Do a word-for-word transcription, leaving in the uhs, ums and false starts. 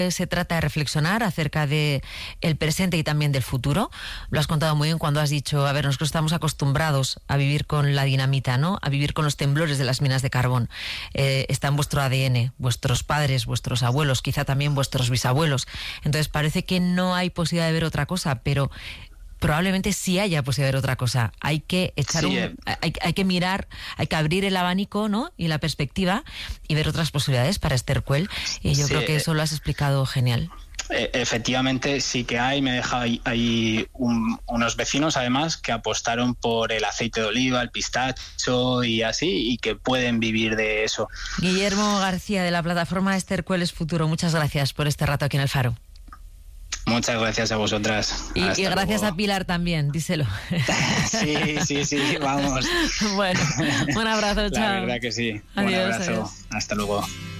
se trata de reflexionar acerca de el presente y también del futuro. Lo has contado muy bien cuando has dicho, a ver, nosotros estamos acostumbrados a vivir con la dinamita, ¿no? A vivir con los temblores de las minas de carbón. Eh, está en vuestro A D N, vuestros padres, vuestros abuelos, quizá también vuestros bisabuelos. Entonces parece que no hay posibilidad de ver otra cosa, pero probablemente sí haya posibilidad de ver otra cosa. Hay que echar sí, un, eh. hay, hay que mirar, hay que abrir el abanico, ¿no? Y la perspectiva y ver otras posibilidades para Esther Cuel. Y yo sí, creo que eh. eso lo has explicado genial. Efectivamente sí que hay, me deja ahí, hay un, unos vecinos además que apostaron por el aceite de oliva, el pistacho y así, y que pueden vivir de eso. Guillermo García, de la plataforma Esther Cuel es Futuro, muchas gracias por este rato aquí en El Faro. Muchas gracias a vosotras. Y, y gracias luego. A Pilar también, díselo. Sí, sí, sí, vamos. Bueno, un abrazo, chao. La verdad que sí. Adiós, un abrazo. adiós. Hasta luego.